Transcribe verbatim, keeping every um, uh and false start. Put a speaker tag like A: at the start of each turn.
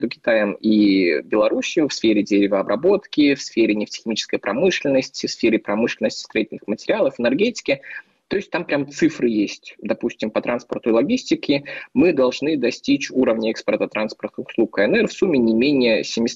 A: Китаем и Белоруссией в сфере деревообработки, в сфере нефтехимической промышленности, в сфере промышленности строительных материалов, энергетики. То есть там прям цифры есть. Допустим, по транспорту и логистике мы должны достичь уровня экспорта транспортных услуг КНР в сумме не менее семьсот